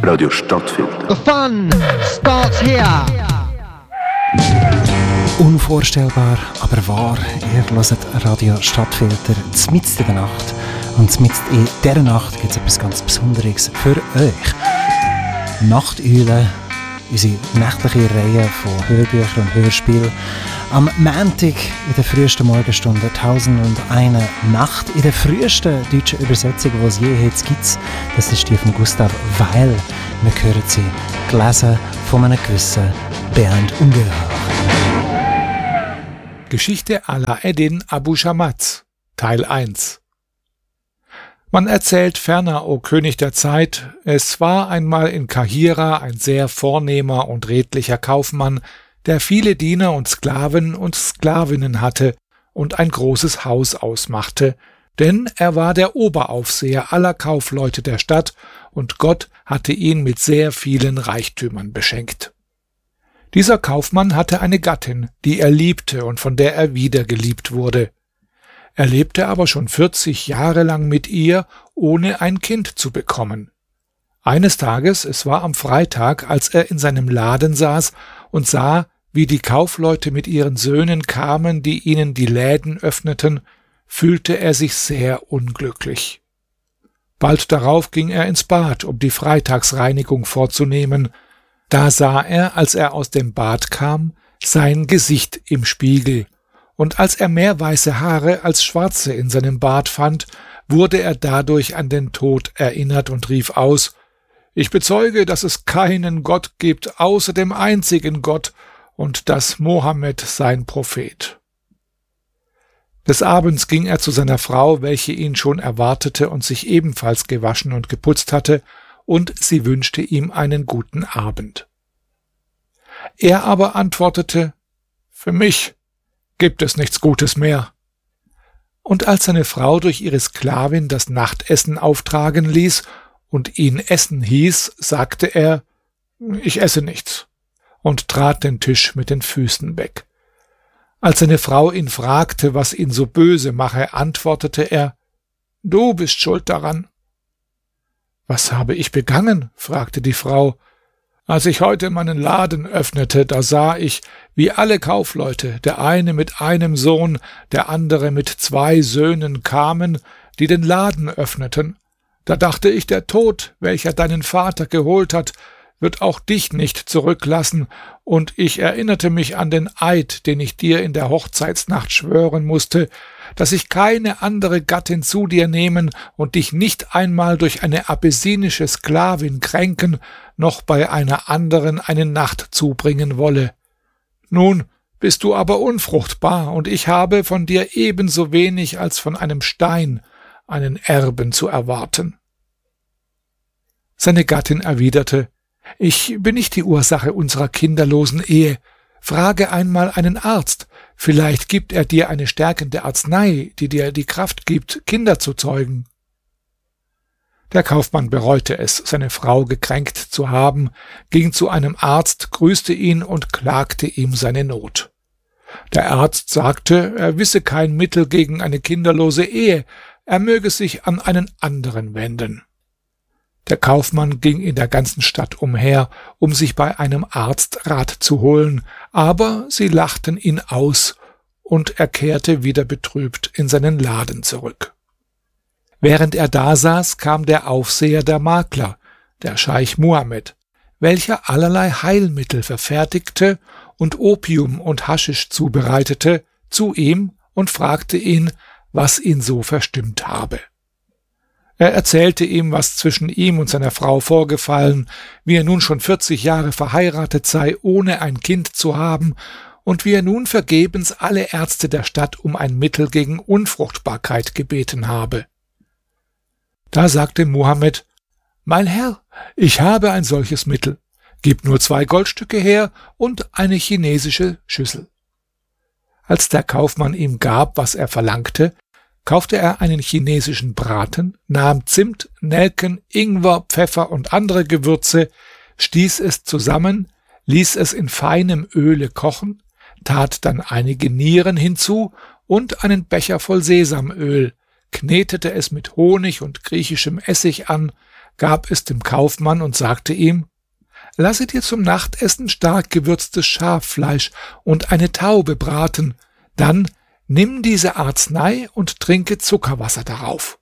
Radio Stadtfilter. The fun starts here. Unvorstellbar, aber wahr. Ihr hört Radio Stadtfilter mitten in der Nacht. Und mitten in dieser Nacht gibt es etwas ganz Besonderes für euch. Nachteule, unsere nächtliche Reihe von Hörbüchern und Hörspielen. Am Montag in der frühesten Morgenstunde 1001 Nacht. In der frühesten deutschen Übersetzung, die es je jetzt gibt. Das ist die von Gustav Weil. Wir hören sie gelesen von einem gewissen Bernd Ungeheuer. Geschichte Ala-Eddin Abu Shamatz, Teil 1. Man erzählt ferner, o König der Zeit, es war einmal in Kahira ein sehr vornehmer und redlicher Kaufmann, der viele Diener und Sklaven und Sklavinnen hatte und ein großes Haus ausmachte, denn er war der Oberaufseher aller Kaufleute der Stadt, und Gott hatte ihn mit sehr vielen Reichtümern beschenkt. Dieser Kaufmann hatte eine Gattin, die er liebte und von der er wieder geliebt wurde. Er lebte aber schon 40 Jahre lang mit ihr, ohne ein Kind zu bekommen. Eines Tages, es war am Freitag, als er in seinem Laden saß und sah, wie die Kaufleute mit ihren Söhnen kamen, die ihnen die Läden öffneten, fühlte er sich sehr unglücklich. Bald darauf ging er ins Bad, um die Freitagsreinigung vorzunehmen. Da sah er, als er aus dem Bad kam, sein Gesicht im Spiegel, und als er mehr weiße Haare als schwarze in seinem Bart fand, wurde er dadurch an den Tod erinnert und rief aus: »Ich bezeuge, dass es keinen Gott gibt, außer dem einzigen Gott, und dass Mohammed sein Prophet.« Des Abends ging er zu seiner Frau, welche ihn schon erwartete und sich ebenfalls gewaschen und geputzt hatte, und sie wünschte ihm einen guten Abend. Er aber antwortete: »Für mich gibt es nichts Gutes mehr.« Und als seine Frau durch ihre Sklavin das Nachtessen auftragen ließ und ihn essen hieß, sagte er: »Ich esse nichts«, und trat den Tisch mit den Füßen weg. Als seine Frau ihn fragte, was ihn so böse mache, antwortete er: »Du bist schuld daran.« »Was habe ich begangen?« fragte die Frau. »Als ich heute meinen Laden öffnete, da sah ich, wie alle Kaufleute, der eine mit einem Sohn, der andere mit 2 Söhnen kamen, die den Laden öffneten. Da dachte ich, der Tod, welcher deinen Vater geholt hat, wird auch dich nicht zurücklassen, und ich erinnerte mich an den Eid, den ich dir in der Hochzeitsnacht schwören musste, dass ich keine andere Gattin zu dir nehmen und dich nicht einmal durch eine abessinische Sklavin kränken, noch bei einer anderen eine Nacht zubringen wolle. Nun bist du aber unfruchtbar, und ich habe von dir ebenso wenig als von einem Stein einen Erben zu erwarten.« Seine Gattin erwiderte: »Ich bin nicht die Ursache unserer kinderlosen Ehe. Frage einmal einen Arzt. Vielleicht gibt er dir eine stärkende Arznei, die dir die Kraft gibt, Kinder zu zeugen.« Der Kaufmann bereute es, seine Frau gekränkt zu haben, ging zu einem Arzt, grüßte ihn und klagte ihm seine Not. Der Arzt sagte, er wisse kein Mittel gegen eine kinderlose Ehe, er möge sich an einen anderen wenden. Der Kaufmann ging in der ganzen Stadt umher, um sich bei einem Arzt Rat zu holen, aber sie lachten ihn aus, und er kehrte wieder betrübt in seinen Laden zurück. Während er dasaß, kam der Aufseher der Makler, der Scheich Muhammad, welcher allerlei Heilmittel verfertigte und Opium und Haschisch zubereitete, zu ihm und fragte ihn, was ihn so verstimmt habe. Er erzählte ihm, was zwischen ihm und seiner Frau vorgefallen, wie er nun schon 40 Jahre verheiratet sei, ohne ein Kind zu haben, und wie er nun vergebens alle Ärzte der Stadt um ein Mittel gegen Unfruchtbarkeit gebeten habe. Da sagte Muhammad: »Mein Herr, ich habe ein solches Mittel. Gib nur 2 Goldstücke her und eine chinesische Schüssel.« Als der Kaufmann ihm gab, was er verlangte, kaufte er einen chinesischen Braten, nahm Zimt, Nelken, Ingwer, Pfeffer und andere Gewürze, stieß es zusammen, ließ es in feinem Öle kochen, tat dann einige Nieren hinzu und einen Becher voll Sesamöl, knetete es mit Honig und griechischem Essig an, gab es dem Kaufmann und sagte ihm: Lasse dir zum Nachtessen stark gewürztes Schaffleisch und eine Taube braten, dann nimm diese Arznei und trinke Zuckerwasser darauf.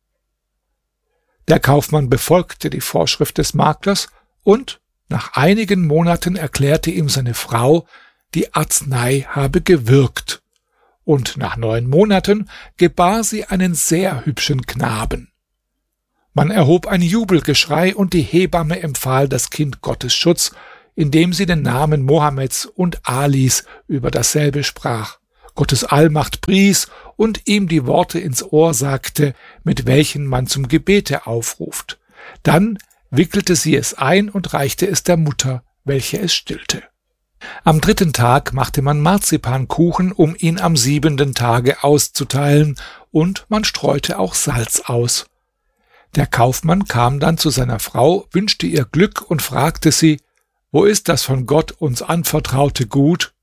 Der Kaufmann befolgte die Vorschrift des Maklers und nach einigen Monaten erklärte ihm seine Frau, die Arznei habe gewirkt, und nach 9 Monaten gebar sie einen sehr hübschen Knaben. Man erhob ein Jubelgeschrei und die Hebamme empfahl das Kind Gottes Schutz, indem sie den Namen Mohammeds und Alis über dasselbe sprach, Gottes Allmacht pries und ihm die Worte ins Ohr sagte, mit welchen man zum Gebete aufruft. Dann wickelte sie es ein und reichte es der Mutter, welche es stillte. Am 3. Tag machte man Marzipankuchen, um ihn am 7. Tage auszuteilen, und man streute auch Salz aus. Der Kaufmann kam dann zu seiner Frau, wünschte ihr Glück und fragte sie: Wo ist das von Gott uns anvertraute Gut?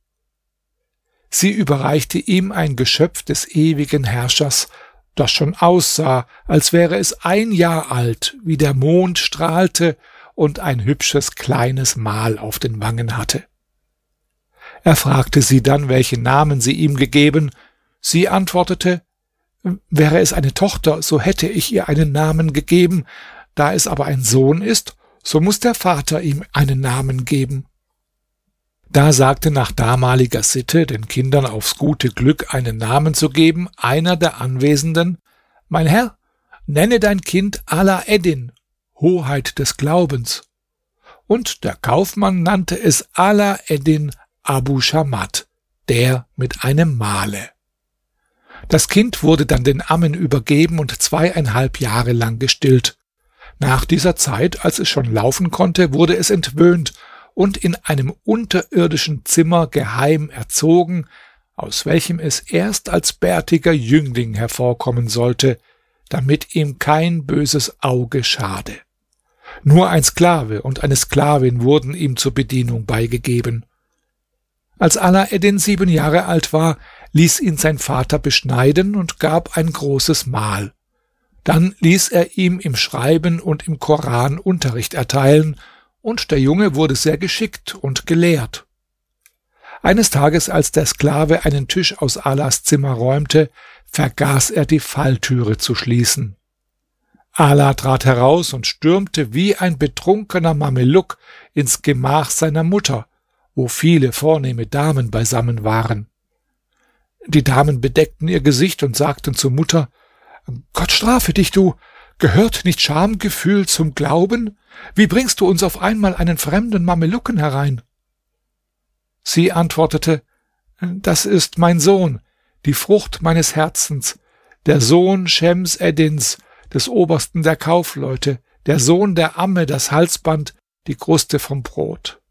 Sie überreichte ihm ein Geschöpf des ewigen Herrschers, das schon aussah, als wäre es 1 Jahr alt, wie der Mond strahlte und ein hübsches kleines Mal auf den Wangen hatte. Er fragte sie dann, welchen Namen sie ihm gegeben. Sie antwortete: Wäre es eine Tochter, so hätte ich ihr einen Namen gegeben, da es aber ein Sohn ist, so muss der Vater ihm einen Namen geben. Da sagte nach damaliger Sitte, den Kindern aufs gute Glück einen Namen zu geben, einer der Anwesenden: Mein Herr, nenne dein Kind Ala Eddin, Hoheit des Glaubens. Und der Kaufmann nannte es Ala Eddin Abu Shamat, der mit einem Male. Das Kind wurde dann den Ammen übergeben und 2,5 Jahre lang gestillt. Nach dieser Zeit, als es schon laufen konnte, wurde es entwöhnt und in einem unterirdischen Zimmer geheim erzogen, aus welchem es erst als bärtiger Jüngling hervorkommen sollte, damit ihm kein böses Auge schade. Nur ein Sklave und eine Sklavin wurden ihm zur Bedienung beigegeben. Als Ala Eddin 7 Jahre alt war, ließ ihn sein Vater beschneiden und gab ein großes Mahl. Dann ließ er ihm im Schreiben und im Koran Unterricht erteilen, und der Junge wurde sehr geschickt und gelehrt. Eines Tages, als der Sklave einen Tisch aus Alas Zimmer räumte, vergaß er die Falltüre zu schließen. Ala trat heraus und stürmte wie ein betrunkener Mameluk ins Gemach seiner Mutter, wo viele vornehme Damen beisammen waren. Die Damen bedeckten ihr Gesicht und sagten zur Mutter: Gott strafe dich, du! Gehört nicht Schamgefühl zum Glauben? Wie bringst du uns auf einmal einen fremden Mamelucken herein? Sie antwortete: Das ist mein Sohn, die Frucht meines Herzens, der Sohn Schems Eddins, des Obersten der Kaufleute, der Sohn der Amme, das Halsband, die Kruste vom Brot.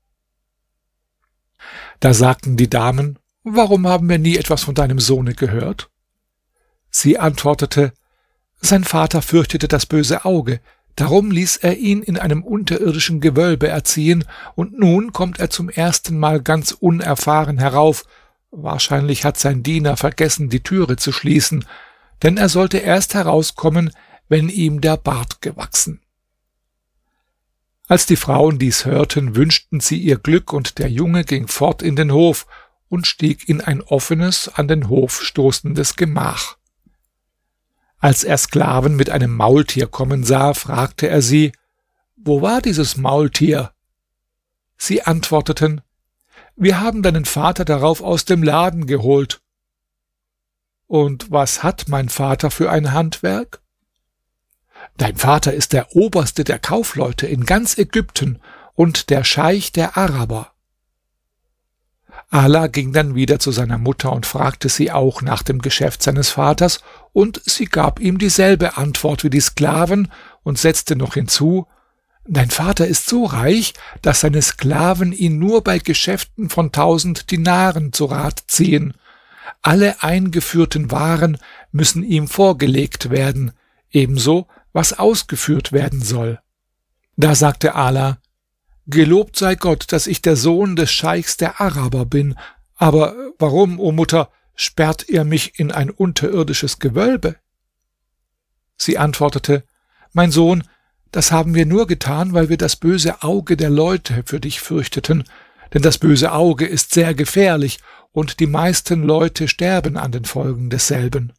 Da sagten die Damen: Warum haben wir nie etwas von deinem Sohne gehört? Sie antwortete: Sein Vater fürchtete das böse Auge, darum ließ er ihn in einem unterirdischen Gewölbe erziehen, und nun kommt er zum ersten Mal ganz unerfahren herauf. Wahrscheinlich hat sein Diener vergessen, die Türe zu schließen, denn er sollte erst herauskommen, wenn ihm der Bart gewachsen. Als die Frauen dies hörten, wünschten sie ihr Glück, und der Junge ging fort in den Hof und stieg in ein offenes, an den Hof stoßendes Gemach. Als er Sklaven mit einem Maultier kommen sah, fragte er sie: Wo war dieses Maultier? Sie antworteten: Wir haben deinen Vater darauf aus dem Laden geholt. Und was hat mein Vater für ein Handwerk? Dein Vater ist der Oberste der Kaufleute in ganz Ägypten und der Scheich der Araber. Ala ging dann wieder zu seiner Mutter und fragte sie auch nach dem Geschäft seines Vaters, und sie gab ihm dieselbe Antwort wie die Sklaven und setzte noch hinzu: Dein Vater ist so reich, dass seine Sklaven ihn nur bei Geschäften von 1000 Dinaren zu Rat ziehen. Alle eingeführten Waren müssen ihm vorgelegt werden, ebenso was ausgeführt werden soll. Da sagte Ala: Gelobt sei Gott, dass ich der Sohn des Scheichs der Araber bin. Aber warum, o Mutter, sperrt ihr mich in ein unterirdisches Gewölbe? Sie antwortete: Mein Sohn, das haben wir nur getan, weil wir das böse Auge der Leute für dich fürchteten, denn das böse Auge ist sehr gefährlich, und die meisten Leute sterben an den Folgen desselben.«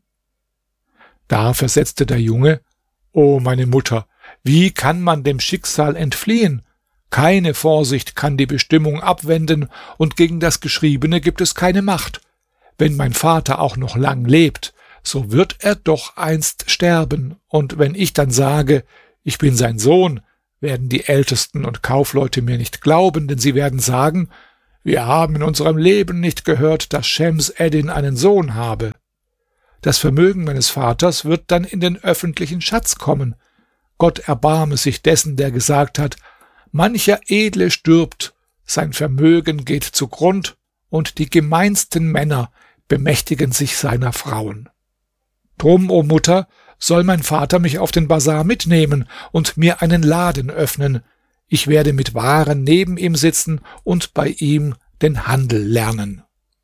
Da versetzte der Junge: »O meine Mutter, wie kann man dem Schicksal entfliehen? Keine Vorsicht kann die Bestimmung abwenden, und gegen das Geschriebene gibt es keine Macht. Wenn mein Vater auch noch lang lebt, so wird er doch einst sterben, und wenn ich dann sage, ich bin sein Sohn, werden die Ältesten und Kaufleute mir nicht glauben, denn sie werden sagen, wir haben in unserem Leben nicht gehört, dass Schems Eddin einen Sohn habe. Das Vermögen meines Vaters wird dann in den öffentlichen Schatz kommen. Gott erbarme sich dessen, der gesagt hat, mancher Edle stirbt, sein Vermögen geht zugrund, und die gemeinsten Männer bemächtigen sich seiner Frauen. Drum, o Mutter, soll mein Vater mich auf den Basar mitnehmen und mir einen Laden öffnen. Ich werde mit Waren neben ihm sitzen und bei ihm den Handel lernen.«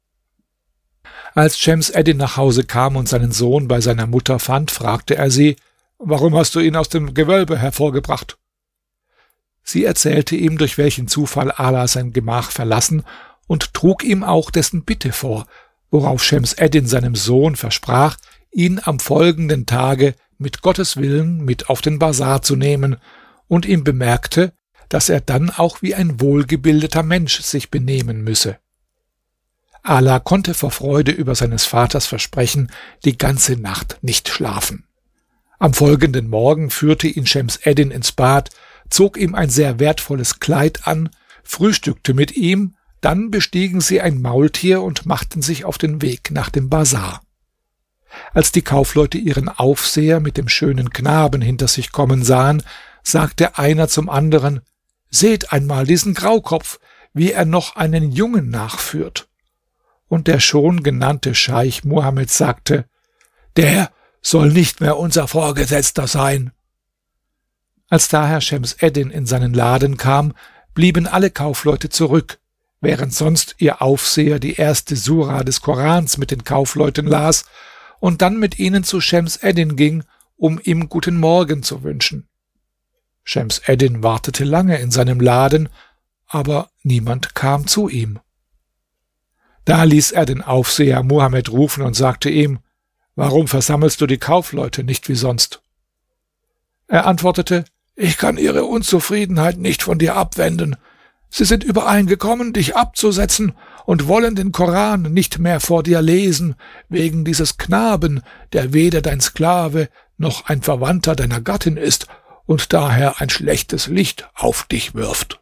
Als Schems Eddin nach Hause kam und seinen Sohn bei seiner Mutter fand, fragte er sie: »Warum hast du ihn aus dem Gewölbe hervorgebracht?« Sie erzählte ihm, durch welchen Zufall Ala sein Gemach verlassen, und trug ihm auch dessen Bitte vor, worauf Schems Eddin seinem Sohn versprach, ihn am folgenden Tage mit Gottes Willen mit auf den Basar zu nehmen, und ihm bemerkte, dass er dann auch wie ein wohlgebildeter Mensch sich benehmen müsse. Ala konnte vor Freude über seines Vaters Versprechen die ganze Nacht nicht schlafen. Am folgenden Morgen führte ihn Schems Eddin ins Bad, zog ihm ein sehr wertvolles Kleid an, frühstückte mit ihm, dann bestiegen sie ein Maultier und machten sich auf den Weg nach dem Basar. Als die Kaufleute ihren Aufseher mit dem schönen Knaben hinter sich kommen sahen, sagte einer zum anderen: »Seht einmal diesen Graukopf, wie er noch einen Jungen nachführt.« Und der schon genannte Scheich Muhammad sagte: »Der soll nicht mehr unser Vorgesetzter sein.« Als daher Schems Eddin in seinen Laden kam, blieben alle Kaufleute zurück, während sonst ihr Aufseher die erste Sura des Korans mit den Kaufleuten las und dann mit ihnen zu Schems Eddin ging, um ihm guten Morgen zu wünschen. Schems Eddin wartete lange in seinem Laden, aber niemand kam zu ihm. Da ließ er den Aufseher Muhammad rufen und sagte ihm: »Warum versammelst du die Kaufleute nicht wie sonst?« Er antwortete: »Ich kann ihre Unzufriedenheit nicht von dir abwenden. Sie sind übereingekommen, dich abzusetzen und wollen den Koran nicht mehr vor dir lesen, wegen dieses Knaben, der weder dein Sklave noch ein Verwandter deiner Gattin ist und daher ein schlechtes Licht auf dich wirft.«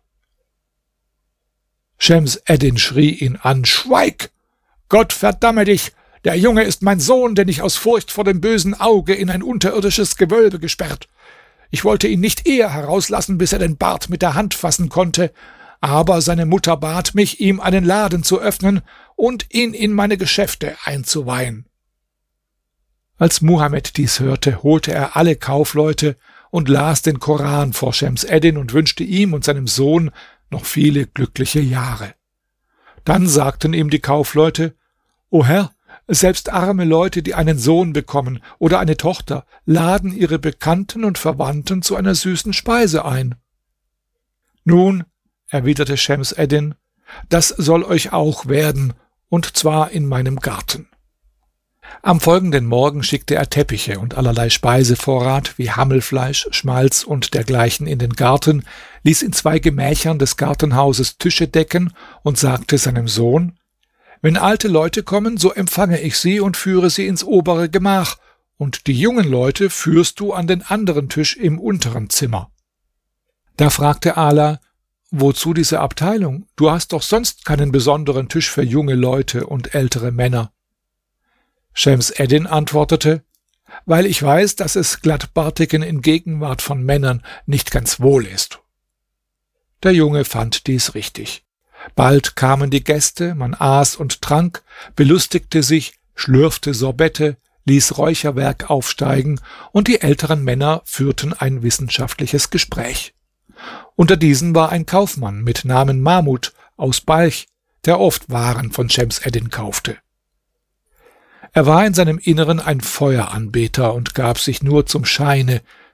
Schems Eddin schrie ihn an: »Schweig! Gott verdamme dich! Der Junge ist mein Sohn, den ich aus Furcht vor dem bösen Auge in ein unterirdisches Gewölbe gesperrt. Ich wollte ihn nicht eher herauslassen, bis er den Bart mit der Hand fassen konnte, aber seine Mutter bat mich, ihm einen Laden zu öffnen und ihn in meine Geschäfte einzuweihen.« Als Muhammad dies hörte, holte er alle Kaufleute und las den Koran vor Schems Eddin und wünschte ihm und seinem Sohn noch viele glückliche Jahre. Dann sagten ihm die Kaufleute: »O Herr, selbst arme Leute, die einen Sohn bekommen oder eine Tochter, laden ihre Bekannten und Verwandten zu einer süßen Speise ein.« »Nun«, erwiderte Schems Eddin, »das soll euch auch werden, und zwar in meinem Garten.« Am folgenden Morgen schickte er Teppiche und allerlei Speisevorrat wie Hammelfleisch, Schmalz und dergleichen in den Garten, ließ in 2 Gemächern des Gartenhauses Tische decken und sagte seinem Sohn: »Wenn alte Leute kommen, so empfange ich sie und führe sie ins obere Gemach, und die jungen Leute führst du an den anderen Tisch im unteren Zimmer.« Da fragte Ala: »Wozu diese Abteilung? Du hast doch sonst keinen besonderen Tisch für junge Leute und ältere Männer.« Schems Eddin antwortete: »Weil ich weiß, dass es Glattbartigen in Gegenwart von Männern nicht ganz wohl ist.« Der Junge fand dies richtig. Bald kamen die Gäste, man aß und trank, belustigte sich, schlürfte Sorbette, ließ Räucherwerk aufsteigen, und die älteren Männer führten ein wissenschaftliches Gespräch. Unter diesen war ein Kaufmann mit Namen Mahmud aus Balch, der oft Waren von Schems Eddin kaufte. Er war in seinem Inneren ein Feueranbeter und gab sich nur zum Scheine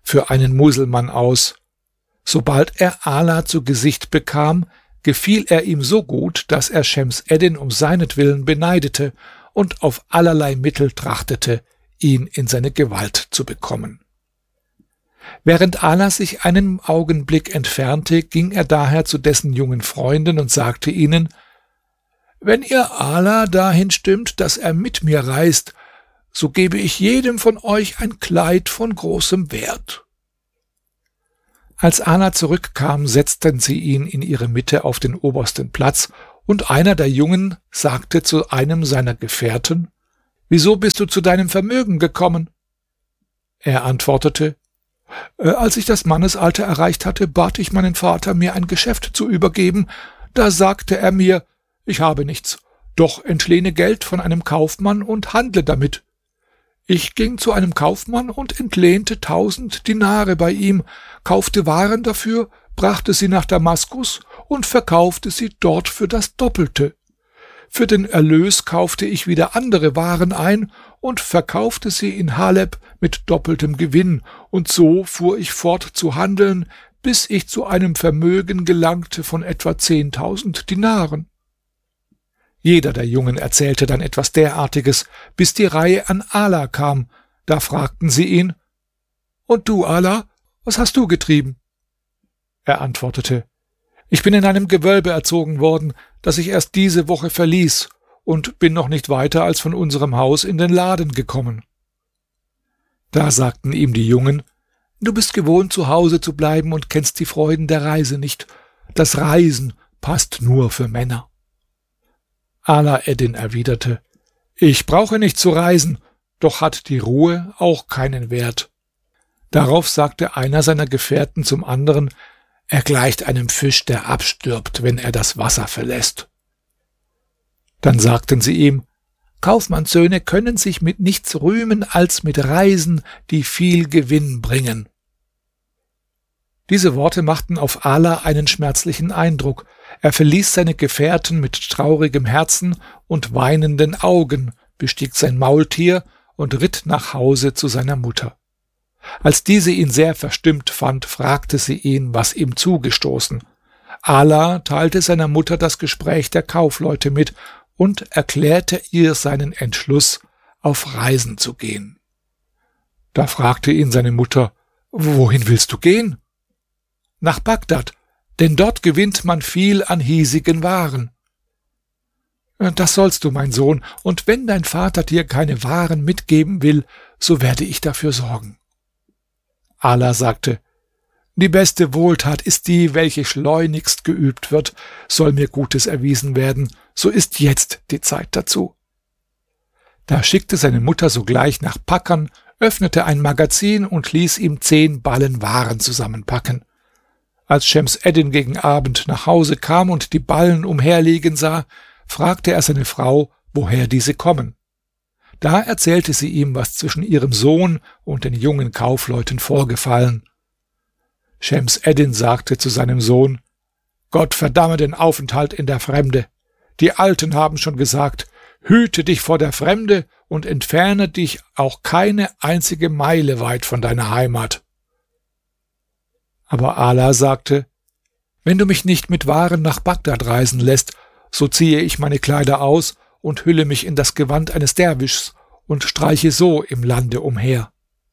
für einen Muselmann aus. Sobald er Ala zu Gesicht bekam, gefiel er ihm so gut, dass er Schems Eddin um seinetwillen beneidete und auf allerlei Mittel trachtete, ihn in seine Gewalt zu bekommen. Während Ala sich einen Augenblick entfernte, ging er daher zu dessen jungen Freunden und sagte ihnen: »Wenn ihr Ala dahin stimmt, dass er mit mir reist, so gebe ich jedem von euch ein Kleid von großem Wert.« Als Ala zurückkam, setzten sie ihn in ihre Mitte auf den obersten Platz, und einer der Jungen sagte zu einem seiner Gefährten: »Wieso bist du zu deinem Vermögen gekommen?« Er antwortete: »Als ich das Mannesalter erreicht hatte, bat ich meinen Vater, mir ein Geschäft zu übergeben. Da sagte er mir: Ich habe nichts, doch entlehne Geld von einem Kaufmann und handle damit. Ich ging zu einem Kaufmann und entlehnte 1000 Dinare bei ihm, kaufte Waren dafür, brachte sie nach Damaskus und verkaufte sie dort für das Doppelte. Für den Erlös kaufte ich wieder andere Waren ein und verkaufte sie in Haleb mit doppeltem Gewinn, und so fuhr ich fort zu handeln, bis ich zu einem Vermögen gelangte von etwa 10.000 Dinaren. Jeder der Jungen erzählte dann etwas derartiges, bis die Reihe an Ala kam. Da fragten sie ihn: »Und du, Ala, was hast du getrieben?« Er antwortete: »Ich bin in einem Gewölbe erzogen worden, das ich erst diese Woche verließ, und bin noch nicht weiter als von unserem Haus in den Laden gekommen.« Da sagten ihm die Jungen: »Du bist gewohnt, zu Hause zu bleiben und kennst die Freuden der Reise nicht. Das Reisen passt nur für Männer.« Ala Eddin erwiderte: »Ich brauche nicht zu reisen, doch hat die Ruhe auch keinen Wert.« Darauf sagte einer seiner Gefährten zum anderen: »Er gleicht einem Fisch, der abstirbt, wenn er das Wasser verlässt.« Dann sagten sie ihm: »Kaufmannssöhne können sich mit nichts rühmen als mit Reisen, die viel Gewinn bringen.« Diese Worte machten auf Ala einen schmerzlichen Eindruck. Er verließ seine Gefährten mit traurigem Herzen und weinenden Augen, bestieg sein Maultier und ritt nach Hause zu seiner Mutter. Als diese ihn sehr verstimmt fand, fragte sie ihn, was ihm zugestoßen. Ala teilte seiner Mutter das Gespräch der Kaufleute mit und erklärte ihr seinen Entschluss, auf Reisen zu gehen. Da fragte ihn seine Mutter: »Wohin willst du gehen?« »Nach Bagdad, denn dort gewinnt man viel an hiesigen Waren.« »Das sollst du, mein Sohn, und wenn dein Vater dir keine Waren mitgeben will, so werde ich dafür sorgen.« Ala sagte: »Die beste Wohltat ist die, welche schleunigst geübt wird. Soll mir Gutes erwiesen werden, so ist jetzt die Zeit dazu.« Da schickte seine Mutter sogleich nach Packern, öffnete ein Magazin und ließ ihm 10 Ballen Waren zusammenpacken. Als Schems Eddin gegen Abend nach Hause kam und die Ballen umherliegen sah, fragte er seine Frau, woher diese kommen. Da erzählte sie ihm, was zwischen ihrem Sohn und den jungen Kaufleuten vorgefallen. Schems Eddin sagte zu seinem Sohn: »Gott verdamme den Aufenthalt in der Fremde. Die Alten haben schon gesagt: Hüte dich vor der Fremde und entferne dich auch keine einzige Meile weit von deiner Heimat.« Aber Ala sagte: »Wenn du mich nicht mit Waren nach Bagdad reisen lässt, so ziehe ich meine Kleider aus und hülle mich in das Gewand eines Derwischs und streiche so im Lande umher.«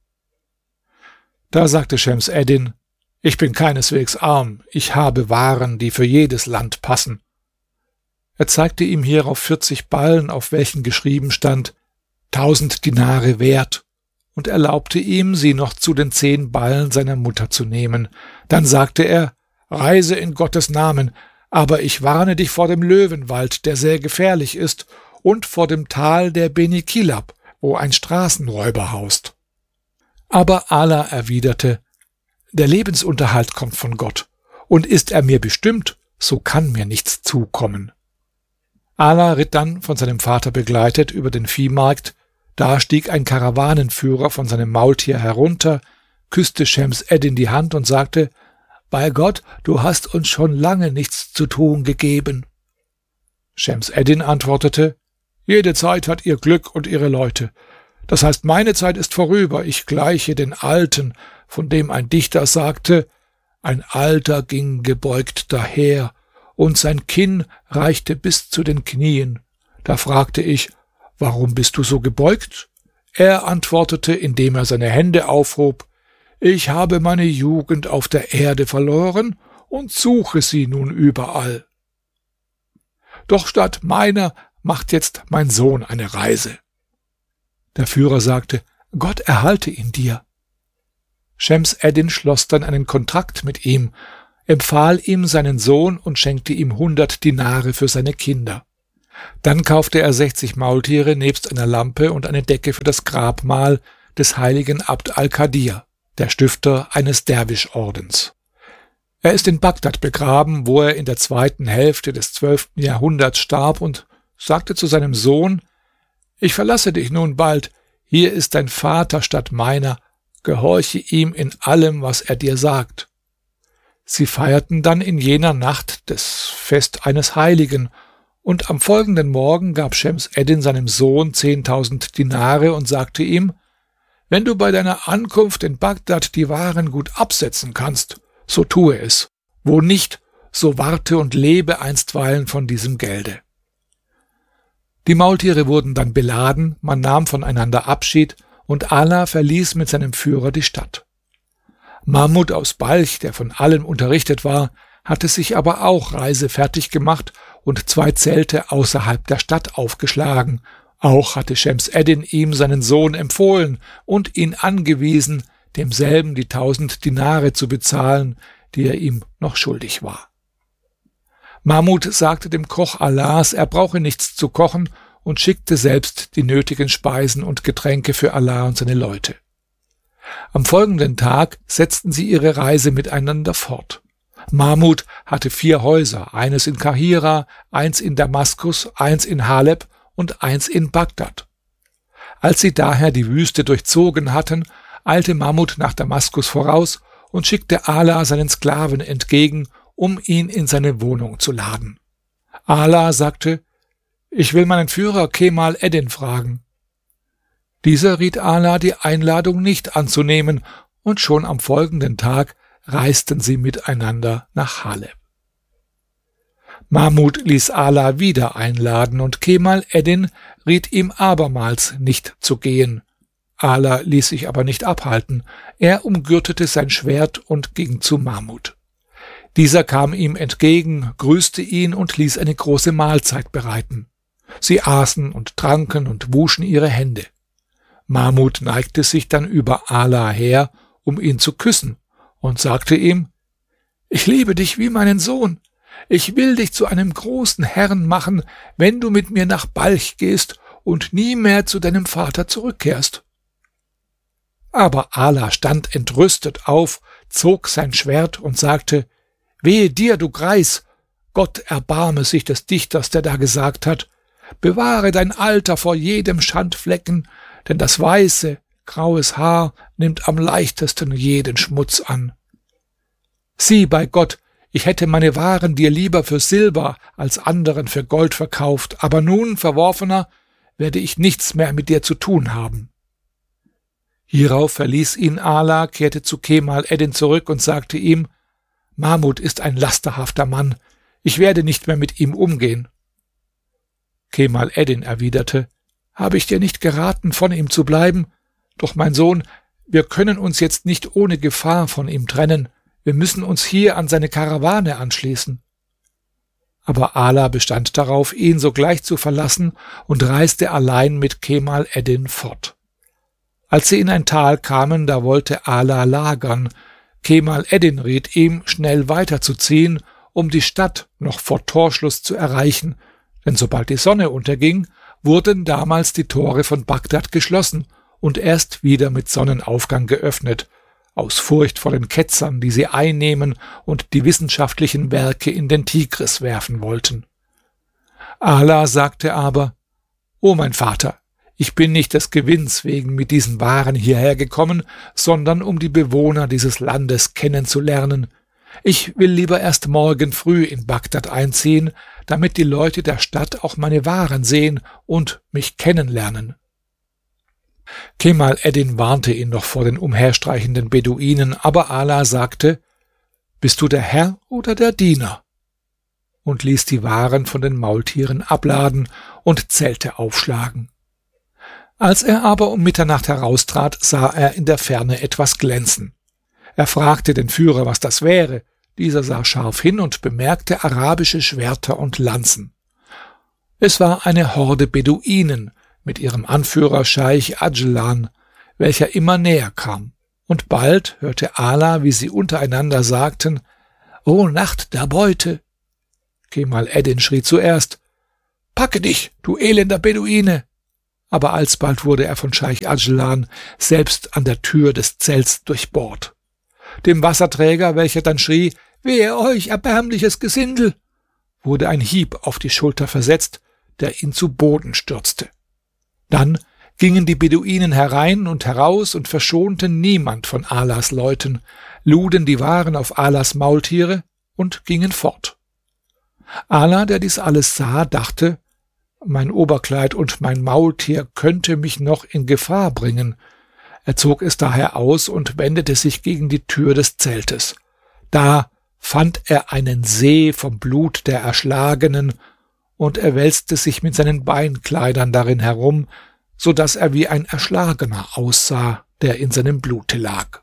Da sagte Schems Eddin: »Ich bin keineswegs arm, ich habe Waren, die für jedes Land passen.« Er zeigte ihm hierauf 40 Ballen, auf welchen geschrieben stand: 1000 Dinare wert, und erlaubte ihm, sie noch zu den 10 Ballen seiner Mutter zu nehmen. Dann sagte er: »Reise in Gottes Namen, aber ich warne dich vor dem Löwenwald, der sehr gefährlich ist, und vor dem Tal der Beni Kilab, wo ein Straßenräuber haust.« Aber Ala erwiderte: »Der Lebensunterhalt kommt von Gott, und ist er mir bestimmt, so kann mir nichts zukommen.« Ala ritt dann, von seinem Vater begleitet, über den Viehmarkt. Da stieg ein Karawanenführer von seinem Maultier herunter, küsste Schems Eddin die Hand und sagte: »Bei Gott, du hast uns schon lange nichts zu tun gegeben.« Schems Eddin antwortete: »Jede Zeit hat ihr Glück und ihre Leute. Das heißt, meine Zeit ist vorüber, ich gleiche den Alten, von dem ein Dichter sagte: Ein Alter ging gebeugt daher, und sein Kinn reichte bis zu den Knien. Da fragte ich: Warum bist du so gebeugt? Er antwortete, indem er seine Hände aufhob: Ich habe meine Jugend auf der Erde verloren und suche sie nun überall. Doch statt meiner macht jetzt mein Sohn eine Reise. Der Führer sagte: Gott erhalte ihn dir. Schems Eddin schloss dann einen Kontrakt mit ihm, empfahl ihm seinen Sohn und schenkte ihm 100 Dinare für seine Kinder. Dann kaufte er 60 Maultiere nebst einer Lampe und eine Decke für das Grabmal des heiligen Abd al-Qadir, der Stifter eines Derwischordens. Er ist in Bagdad begraben, wo er in der zweiten Hälfte des 12. Jahrhunderts starb, und sagte zu seinem Sohn: Ich verlasse dich nun bald, hier ist dein Vater statt meiner, gehorche ihm in allem, was er dir sagt. Sie feierten dann in jener Nacht das Fest eines Heiligen, und am folgenden Morgen gab Schems Eddin seinem Sohn 10.000 Dinare und sagte ihm: Wenn du bei deiner Ankunft in Bagdad die Waren gut absetzen kannst, so tue es, wo nicht, so warte und lebe einstweilen von diesem Gelde. Die Maultiere wurden dann beladen, man nahm voneinander Abschied, und Ala verließ mit seinem Führer die Stadt. Mahmud aus Balch, der von allem unterrichtet war, hatte sich aber auch reisefertig gemacht und 2 Zelte außerhalb der Stadt aufgeschlagen. Auch hatte Schems Eddin ihm seinen Sohn empfohlen und ihn angewiesen, demselben die 1000 Dinare zu bezahlen, die er ihm noch schuldig war. Mahmud sagte dem Koch Alas, er brauche nichts zu kochen, und schickte selbst die nötigen Speisen und Getränke für Ala und seine Leute. Am folgenden Tag setzten sie ihre Reise miteinander fort. Mahmud hatte 4 Häuser, eines in Kahira, eins in Damaskus, eins in Haleb und eins in Bagdad. Als sie daher die Wüste durchzogen hatten, eilte Mahmud nach Damaskus voraus und schickte Ala seinen Sklaven entgegen, um ihn in seine Wohnung zu laden. Ala sagte: Ich will meinen Führer Kemal Eddin fragen. Dieser riet Ala, die Einladung nicht anzunehmen, und schon am folgenden Tag reisten sie miteinander nach Haleb. Mahmud ließ Ala wieder einladen, und Kemal Eddin riet ihm abermals nicht zu gehen. Ala ließ sich aber nicht abhalten. Er umgürtete sein Schwert und ging zu Mahmud. Dieser kam ihm entgegen, grüßte ihn und ließ eine große Mahlzeit bereiten. Sie aßen und tranken und wuschen ihre Hände. Mahmud neigte sich dann über Ala her, um ihn zu küssen, und sagte ihm: Ich liebe dich wie meinen Sohn. Ich will dich zu einem großen Herrn machen, wenn du mit mir nach Balch gehst und nie mehr zu deinem Vater zurückkehrst. Aber Ala stand entrüstet auf, zog sein Schwert und sagte: Wehe dir, du Greis! Gott erbarme sich des Dichters, der da gesagt hat: Bewahre dein Alter vor jedem Schandflecken, denn das weiße, graues Haar nimmt am leichtesten jeden Schmutz an. Sieh bei Gott, ich hätte meine Waren dir lieber für Silber als anderen für Gold verkauft, aber nun, Verworfener, werde ich nichts mehr mit dir zu tun haben. Hierauf verließ ihn Ala, kehrte zu Kemal Eddin zurück und sagte ihm: Mahmud ist ein lasterhafter Mann, ich werde nicht mehr mit ihm umgehen. Kemal Eddin erwiderte: Habe ich dir nicht geraten, von ihm zu bleiben? Doch, mein Sohn, wir können uns jetzt nicht ohne Gefahr von ihm trennen. Wir müssen uns hier an seine Karawane anschließen. Aber Ala bestand darauf, ihn sogleich zu verlassen, und reiste allein mit Kemal Eddin fort. Als sie in ein Tal kamen, da wollte Ala lagern. Kemal Eddin riet ihm, schnell weiterzuziehen, um die Stadt noch vor Torschluss zu erreichen, denn sobald die Sonne unterging, wurden damals die Tore von Bagdad geschlossen und erst wieder mit Sonnenaufgang geöffnet, aus Furcht vor den Ketzern, die sie einnehmen und die wissenschaftlichen Werke in den Tigris werfen wollten. Ala sagte aber: O mein Vater, ich bin nicht des Gewinns wegen mit diesen Waren hierher gekommen, sondern um die Bewohner dieses Landes kennenzulernen. Ich will lieber erst morgen früh in Bagdad einziehen, damit die Leute der Stadt auch meine Waren sehen und mich kennenlernen. Kemal Eddin warnte ihn noch vor den umherstreichenden Beduinen, aber Ala sagte: »Bist du der Herr oder der Diener?« und ließ die Waren von den Maultieren abladen und Zelte aufschlagen. Als er aber um Mitternacht heraustrat, sah er in der Ferne etwas glänzen. Er fragte den Führer, was das wäre. Dieser sah scharf hin und bemerkte arabische Schwerter und Lanzen. Es war eine Horde Beduinen mit ihrem Anführer Scheich Adjlan, welcher immer näher kam. Und bald hörte Ala, wie sie untereinander sagten: »O Nacht der Beute!« Kemal Eddin schrie zuerst: »Packe dich, du elender Beduine!« Aber alsbald wurde er von Scheich Adjlan selbst an der Tür des Zelts durchbohrt. Dem Wasserträger, welcher dann schrie: »Wehe euch, erbärmliches Gesindel!« wurde ein Hieb auf die Schulter versetzt, der ihn zu Boden stürzte. Dann gingen die Beduinen herein und heraus und verschonten niemand von Alas Leuten, luden die Waren auf Alas Maultiere und gingen fort. Ala, der dies alles sah, dachte: »Mein Oberkleid und mein Maultier könnte mich noch in Gefahr bringen.« Er zog es daher aus und wendete sich gegen die Tür des Zeltes. Da fand er einen See vom Blut der Erschlagenen, und er wälzte sich mit seinen Beinkleidern darin herum, so dass er wie ein Erschlagener aussah, der in seinem Blute lag.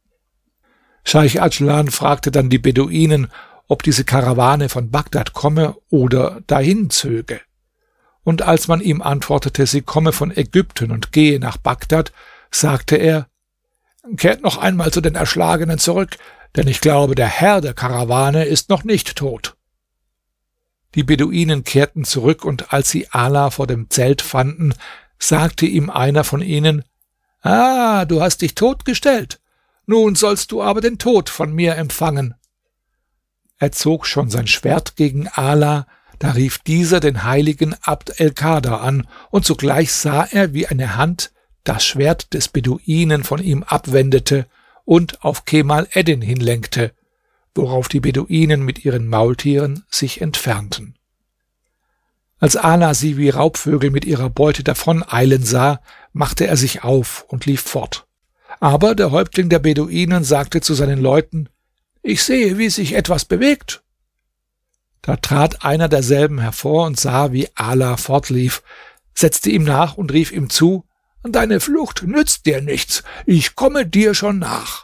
Scheich Adjlan fragte dann die Beduinen, ob diese Karawane von Bagdad komme oder dahin zöge. Und als man ihm antwortete, sie komme von Ägypten und gehe nach Bagdad, sagte er: »Kehrt noch einmal zu den Erschlagenen zurück, denn ich glaube, der Herr der Karawane ist noch nicht tot.« Die Beduinen kehrten zurück, und als sie Ala vor dem Zelt fanden, sagte ihm einer von ihnen: »Ah, du hast dich totgestellt. Nun sollst du aber den Tod von mir empfangen.« Er zog schon sein Schwert gegen Ala, da rief dieser den heiligen Abd el-Kader an, und sogleich sah er, wie eine Hand das Schwert des Beduinen von ihm abwendete und auf Kemal Eddin hinlenkte, worauf die Beduinen mit ihren Maultieren sich entfernten. Als Ala sie wie Raubvögel mit ihrer Beute davoneilen sah, machte er sich auf und lief fort. Aber der Häuptling der Beduinen sagte zu seinen Leuten: »Ich sehe, wie sich etwas bewegt.« Da trat einer derselben hervor und sah, wie Ala fortlief, setzte ihm nach und rief ihm zu: »Deine Flucht nützt dir nichts, ich komme dir schon nach.«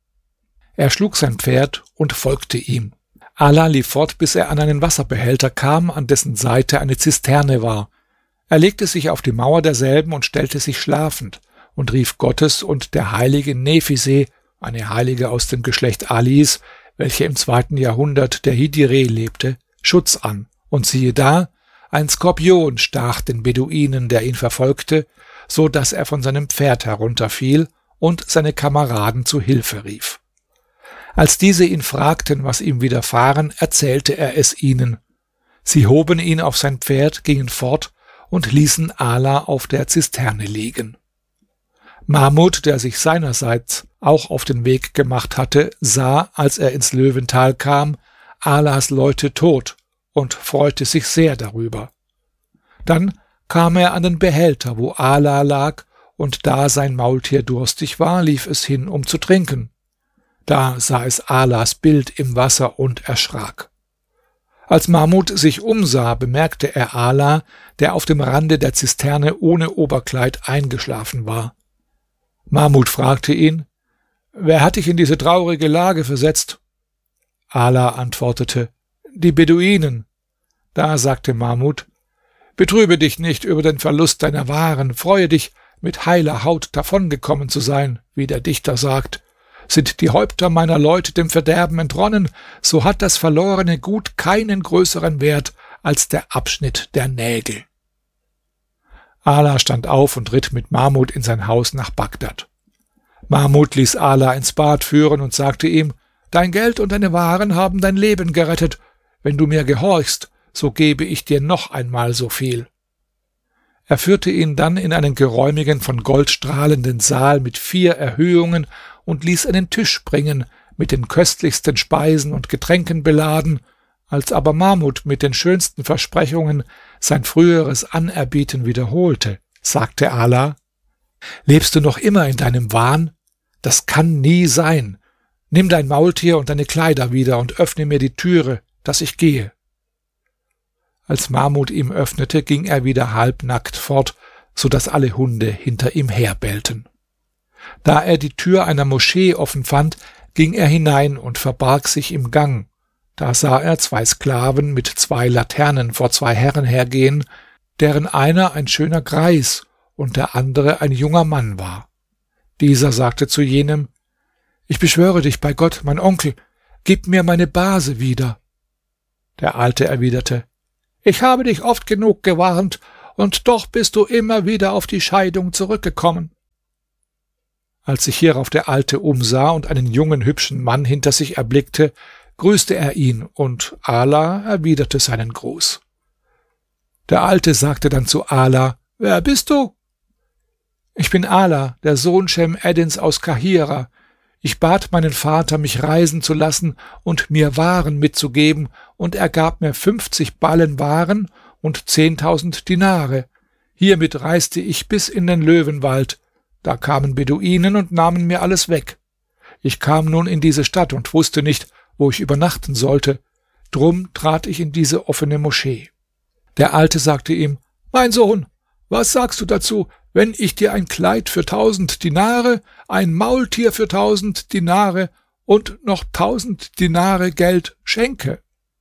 Er schlug sein Pferd und folgte ihm. Ala lief fort, bis er an einen Wasserbehälter kam, an dessen Seite eine Zisterne war. Er legte sich auf die Mauer derselben und stellte sich schlafend und rief Gottes und der heiligen Nefise, eine Heilige aus dem Geschlecht Alis, welche im 2. Jahrhundert der Hijri lebte, Schutz an, und siehe da, ein Skorpion stach den Beduinen, der ihn verfolgte, so dass er von seinem Pferd herunterfiel und seine Kameraden zu Hilfe rief. Als diese ihn fragten, was ihm widerfahren, erzählte er es ihnen. Sie hoben ihn auf sein Pferd, gingen fort und ließen Ala auf der Zisterne liegen. Mahmud, der sich seinerseits auch auf den Weg gemacht hatte, sah, als er ins Löwental kam, Alas Leute tot und freute sich sehr darüber. Dann kam er an den Behälter, wo Ala lag, und da sein Maultier durstig war, lief es hin, um zu trinken. Da sah es Alas Bild im Wasser und erschrak. Als Mahmud sich umsah, bemerkte er Ala, der auf dem Rande der Zisterne ohne Oberkleid eingeschlafen war. Mahmud fragte ihn: »Wer hat dich in diese traurige Lage versetzt?« Ala antwortete: »Die Beduinen.« Da sagte Mahmud: »Betrübe dich nicht über den Verlust deiner Waren, freue dich, mit heiler Haut davongekommen zu sein, wie der Dichter sagt. Sind die Häupter meiner Leute dem Verderben entronnen, so hat das verlorene Gut keinen größeren Wert als der Abschnitt der Nägel.« Ala stand auf und ritt mit Mahmud in sein Haus nach Bagdad. Mahmud ließ Ala ins Bad führen und sagte ihm: »Dein Geld und deine Waren haben dein Leben gerettet. Wenn du mir gehorchst, so gebe ich dir noch einmal so viel.« Er führte ihn dann in einen geräumigen, von Gold strahlenden Saal mit 4 Erhöhungen und ließ einen Tisch bringen, mit den köstlichsten Speisen und Getränken beladen. Als aber Mahmud mit den schönsten Versprechungen sein früheres Anerbieten wiederholte, sagte Ala: Lebst du noch immer in deinem Wahn? Das kann nie sein. Nimm dein Maultier und deine Kleider wieder und öffne mir die Türe, dass ich gehe. Als Mahmud ihm öffnete, ging er wieder halbnackt fort, so dass alle Hunde hinter ihm herbellten. Da er die Tür einer Moschee offen fand, ging er hinein und verbarg sich im Gang. Da sah er 2 Sklaven mit 2 Laternen vor 2 Herren hergehen, deren einer ein schöner Greis und der andere ein junger Mann war. Dieser sagte zu jenem: Ich beschwöre dich bei Gott, mein Onkel, gib mir meine Base wieder. Der Alte erwiderte: Ich habe dich oft genug gewarnt, und doch bist du immer wieder auf die Scheidung zurückgekommen. Als sich hierauf der Alte umsah und einen jungen, hübschen Mann hinter sich erblickte, grüßte er ihn, und Ala erwiderte seinen Gruß. Der Alte sagte dann zu Ala: Wer bist du? Ich bin Ala, der Sohn Cem Eddins aus Kahira. Ich bat meinen Vater, mich reisen zu lassen und mir Waren mitzugeben, und er gab mir 50 Ballen Waren und 10.000 Dinare. Hiermit reiste ich bis in den Löwenwald. Da kamen Beduinen und nahmen mir alles weg. Ich kam nun in diese Stadt und wusste nicht, wo ich übernachten sollte. Drum trat ich in diese offene Moschee. Der Alte sagte ihm: Mein Sohn, was sagst du dazu, wenn ich dir ein Kleid für 1000 Dinare, ein Maultier für 1000 Dinare und noch 1000 Dinare Geld schenke?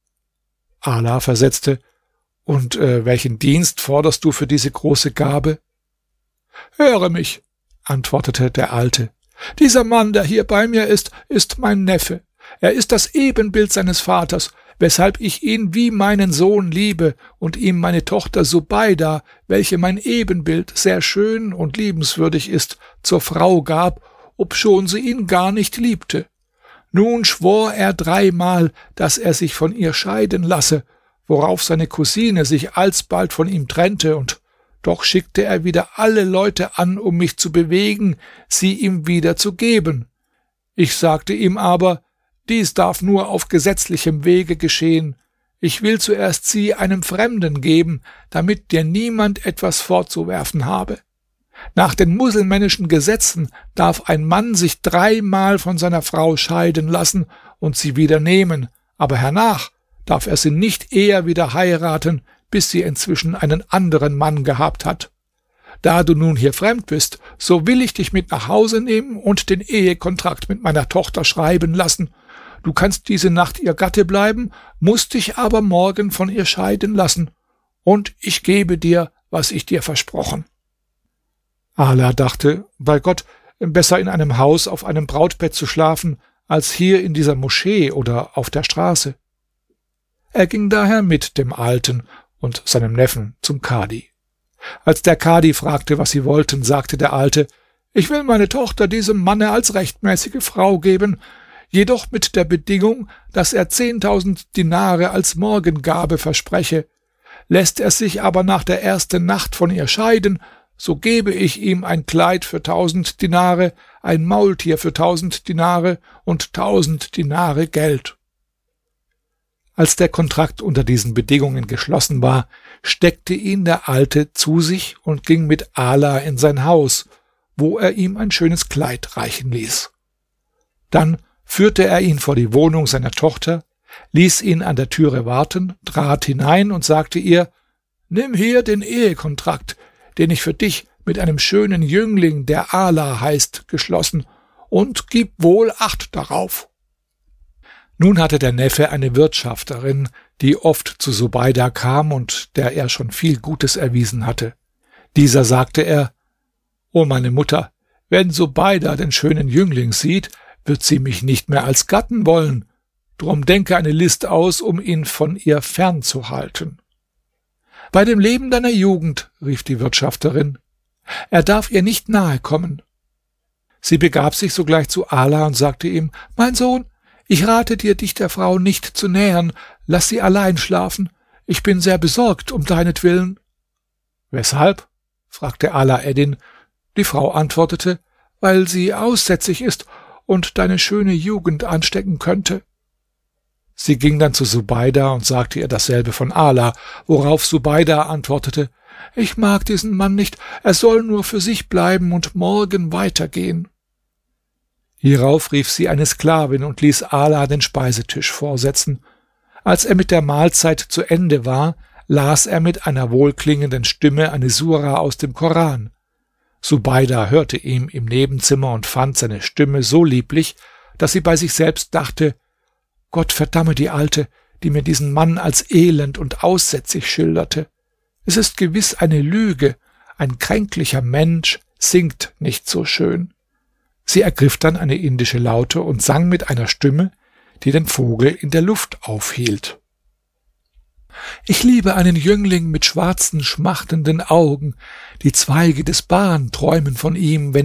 Ala versetzte: Und welchen Dienst forderst du für diese große Gabe? Höre mich, antwortete der Alte. Dieser Mann, der hier bei mir ist mein Neffe. Er ist das Ebenbild seines Vaters, weshalb ich ihn wie meinen Sohn liebe und ihm meine Tochter Subeida, welche mein Ebenbild, sehr schön und liebenswürdig ist, zur Frau gab, obschon sie ihn gar nicht liebte. Nun schwor er 3-mal, dass er sich von ihr scheiden lasse, worauf seine Cousine sich alsbald von ihm trennte, und doch schickte er wieder alle Leute an, um mich zu bewegen, sie ihm wieder zu geben. Ich sagte ihm aber: Dies darf nur auf gesetzlichem Wege geschehen. Ich will zuerst sie einem Fremden geben, damit dir niemand etwas vorzuwerfen habe. Nach den muselmännischen Gesetzen darf ein Mann sich 3-mal von seiner Frau scheiden lassen und sie wieder nehmen, aber hernach darf er sie nicht eher wieder heiraten, bis sie inzwischen einen anderen Mann gehabt hat. Da du nun hier fremd bist, so will ich dich mit nach Hause nehmen und den Ehekontrakt mit meiner Tochter schreiben lassen. Du kannst diese Nacht ihr Gatte bleiben, musst dich aber morgen von ihr scheiden lassen, und ich gebe dir, was ich dir versprochen. Ala dachte: Bei Gott, besser in einem Haus auf einem Brautbett zu schlafen, als hier in dieser Moschee oder auf der Straße. Er ging daher mit dem Alten und seinem Neffen zum Kadi. Als der Kadi fragte, was sie wollten, sagte der Alte: Ich will meine Tochter diesem Manne als rechtmäßige Frau geben, jedoch mit der Bedingung, dass er 10.000 Dinare als Morgengabe verspreche. Lässt er sich aber nach der ersten Nacht von ihr scheiden, so gebe ich ihm ein Kleid für 1000 Dinare, ein Maultier für 1000 Dinare und 1000 Dinare Geld. Als der Kontrakt unter diesen Bedingungen geschlossen war, steckte ihn der Alte zu sich und ging mit Ala in sein Haus, wo er ihm ein schönes Kleid reichen ließ. Dann führte er ihn vor die Wohnung seiner Tochter, ließ ihn an der Türe warten, trat hinein und sagte ihr: Nimm hier den Ehekontrakt, den ich für dich mit einem schönen Jüngling, der Ala heißt, geschlossen, und gib wohl Acht darauf. Nun hatte der Neffe eine Wirtschafterin, die oft zu Subeida kam und der er schon viel Gutes erwiesen hatte. Dieser sagte er: O meine Mutter, wenn Subeida den schönen Jüngling sieht, wird sie mich nicht mehr als Gatten wollen. Drum denke eine List aus, um ihn von ihr fernzuhalten. Bei dem Leben deiner Jugend, rief die Wirtschafterin, er darf ihr nicht nahe kommen. Sie begab sich sogleich zu Ala und sagte ihm: Mein Sohn, ich rate dir, dich der Frau nicht zu nähern, lass sie allein schlafen. Ich bin sehr besorgt um deinetwillen. Weshalb? fragte Ala Eddin. Die Frau antwortete: Weil sie aussätzig ist und deine schöne Jugend anstecken könnte. Sie ging dann zu Subeida und sagte ihr dasselbe von Ala, worauf Subeida antwortete: ich mag diesen Mann nicht, er soll nur für sich bleiben und morgen weitergehen.« Hierauf rief sie eine Sklavin und ließ Ala den Speisetisch vorsetzen. Als er mit der Mahlzeit zu Ende war, las er mit einer wohlklingenden Stimme eine Sura aus dem Koran. Subeida hörte ihm im Nebenzimmer und fand seine Stimme so lieblich, dass sie bei sich selbst dachte: »Gott verdamme die Alte, die mir diesen Mann als elend und aussätzig schilderte. Es ist gewiss eine Lüge, ein kränklicher Mensch singt nicht so schön.« Sie ergriff dann eine indische Laute und sang mit einer Stimme, die den Vogel in der Luft aufhielt. »Ich liebe einen Jüngling mit schwarzen, schmachtenden Augen. Die Zweige des Ban träumen von ihm, wenn